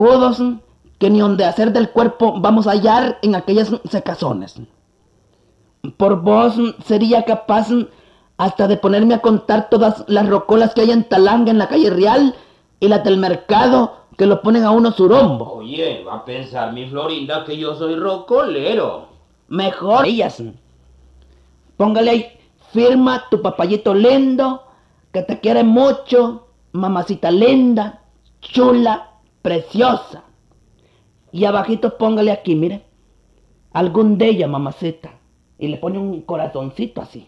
Codos que ni donde hacer del cuerpo vamos a hallar en aquellas secazones. Por vos sería capaz hasta de ponerme a contar todas las rocolas que hay en Talanga, en la calle Real, y las del mercado, que lo ponen a uno surombo. Oye, va a pensar mi Florinda que yo soy rocolero. Mejor ellas. Póngale ahí, firma tu papayito lindo, que te quiere mucho, mamacita linda, chula, preciosa. Y abajito póngale aquí, mire, algún de ella, mamacita. Y le pone un corazoncito así.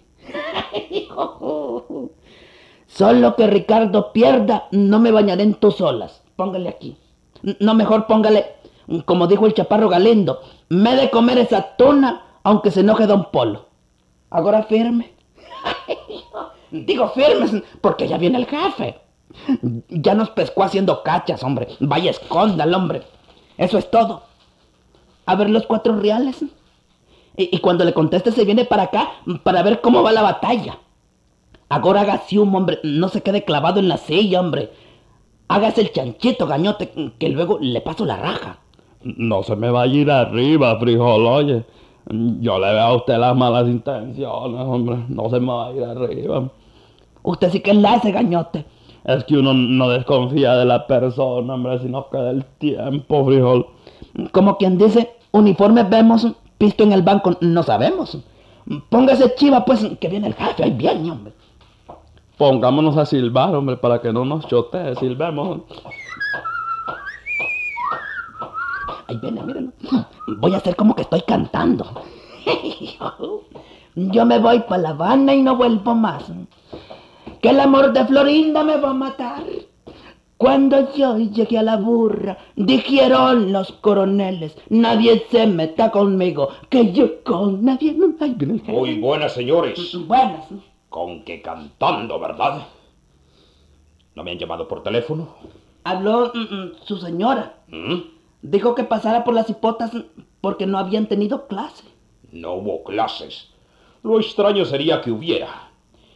Solo que Ricardo pierda, no me bañaré en tus olas. Póngale aquí. No, mejor póngale, como dijo el chaparro Galindo, me he de comer esa tuna, aunque se enoje Don Polo. Ahora firme. Digo firmes, porque ya viene el jefe. Ya nos pescó haciendo cachas, hombre. Vaya, escóndalo, hombre. Eso es todo. A ver los 4 reales. Y cuando le conteste se viene para acá para ver cómo va la batalla. Ahora hágase un hombre, no se quede clavado en la silla, hombre. Hágase el chanchito, gañote, que luego le paso la raja. No se me va a ir arriba, frijol, oye. Yo le veo a usted las malas intenciones, hombre. No se me va a ir arriba. Usted sí que enlace, gañote. Es que uno no desconfía de la persona, hombre, sino que del tiempo, frijol. Como quien dice, uniformes vemos, pisto en el banco no sabemos. Póngase chiva, pues, que viene el jefe, ahí viene, hombre. Pongámonos a silbar, hombre, para que no nos chotee, silbemos. Ahí viene, mírenlo. Voy a hacer como que estoy cantando. Yo me voy para La Habana y no vuelvo más. Que el amor de Florinda me va a matar. Cuando yo llegué a la burra, dijeron los coroneles, nadie se meta conmigo, que yo con nadie... Ay, viene el jefe. Muy buenas, señores. Buenas. Con que cantando, ¿verdad? ¿No me han llamado por teléfono? Habló su señora. ¿Mm? Dijo que pasara por las hipotas porque no habían tenido clase. No hubo clases. Lo extraño sería que hubiera.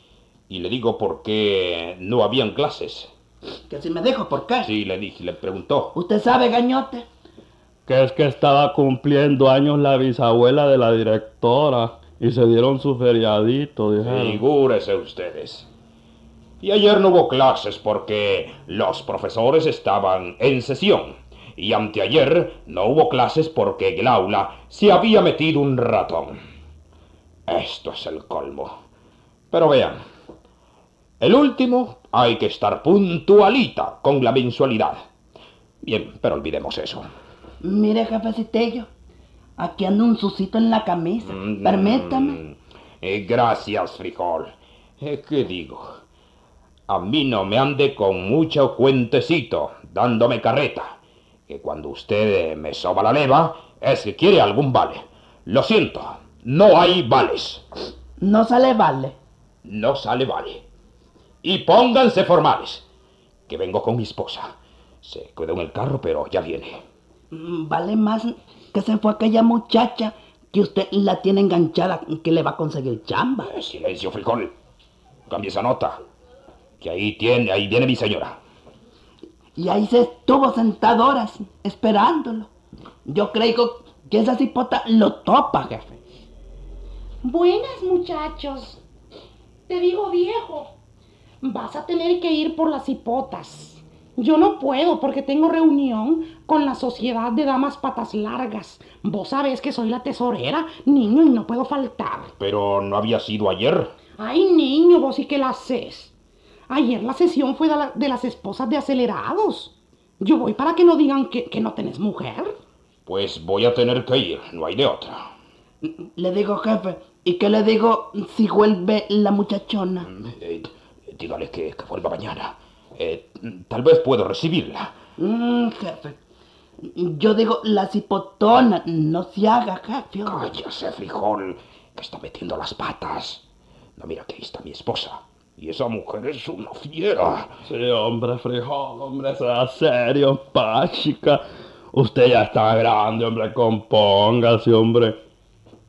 Y le digo por qué no habían clases. Que si me dijo, ¿por qué? Sí, le dije, le preguntó. ¿Usted sabe, gañote? Que es que estaba cumpliendo años la bisabuela de la directora y se dieron su feriadito, dijeron. Figúrese ustedes. Y ayer no hubo clases porque los profesores estaban en sesión. Y anteayer no hubo clases porque en el aula se había metido un ratón. Esto es el colmo. Pero vean, el último hay que estar puntualita con la mensualidad. Bien, pero olvidemos eso. Mire, jefecitillo, aquí anda un sucito en la camisa. Permítame. Gracias, frijol. ¿Qué digo? A mí no me ande con mucho cuentecito, dándome carreta. Que cuando usted me soba la leva, es que quiere algún vale. Lo siento, no hay vales. No sale vale. No sale vale. Y pónganse formales, que vengo con mi esposa. Se quedó en el carro, pero ya viene. Vale más que se fue aquella muchacha que usted la tiene enganchada, que le va a conseguir chamba. Silencio, frijol. Cambie esa nota. Que ahí viene mi señora. Y ahí se estuvo sentado horas, esperándolo. Yo creo que esa cipota lo topa, jefe. Buenas, muchachos. Te digo, viejo, vas a tener que ir por las hipotas. Yo no puedo porque tengo reunión con la Sociedad de Damas Patas Largas. Vos sabés que soy la tesorera, niño, y no puedo faltar. Pero no había sido ayer. Ay, niño, vos sí que la haces. Ayer la sesión fue de las esposas de acelerados. Yo voy para que no digan que no tenés mujer. Pues voy a tener que ir, no hay de otra. Le digo, jefe, ¿y qué le digo si vuelve la muchachona? Dígale que vuelva mañana. Tal vez puedo recibirla. Jefe, yo digo la cipotona, no se haga, jefe. Cállese, frijol, que está metiendo las patas. No, mira que ahí está mi esposa. Y esa mujer es una fiera. Sí, hombre, frijol, hombre, sea serio, pa, chica. Usted ya está grande, hombre, compóngase, hombre.